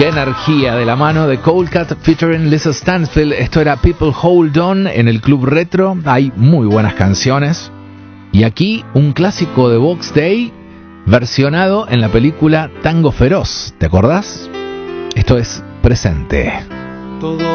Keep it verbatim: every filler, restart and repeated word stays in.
Qué energía de la mano de Coldcut featuring Lisa Stansfield. Esto era People Hold On en el Club Retro. Hay muy buenas canciones. Y aquí un clásico de Box Day versionado en la película Tango Feroz. ¿Te acordás? Esto es Presente. Todo